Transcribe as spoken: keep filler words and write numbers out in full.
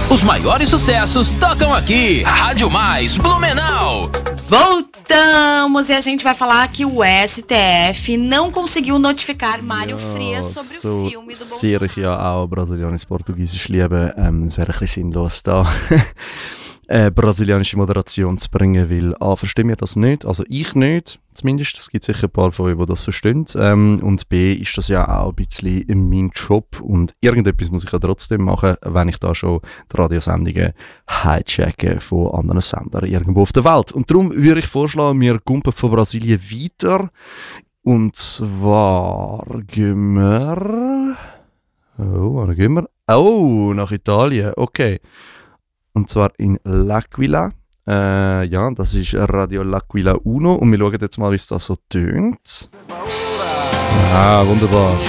Os maiores sucessos tocam aqui. Rádio Mais Blumenau. Voltamos e a gente vai falar que o S T F não conseguiu notificar Mário Ja, Frias sobre so o filme do Bolsonaro. sehr ich ja auch brasilianisch-portugiesisch liebe, ähm, es wäre ein bisschen sinnlos da äh, brasilianische Moderation zu bringen, weil A, verstehen wir das nicht, also ich nicht, zumindest, es gibt sicher ein paar von euch, die das verstehen, ähm, und B, ist das ja auch ein bisschen mein Job und irgendetwas muss ich ja trotzdem machen, wenn ich da schon die Radiosendungen hijacke von anderen Sendern irgendwo auf der Welt. Und darum würde ich vorschlagen, wir gumpen von Brasilien weiter, und zwar gehen wir... Oh, wo gehen wir? Oh, nach Italien, okay. Und zwar in L'Aquila. Äh, ja, das ist Radio L'Aquila Uno. Und wir schauen jetzt mal, wie es da so tönt. Ah, wunderbar.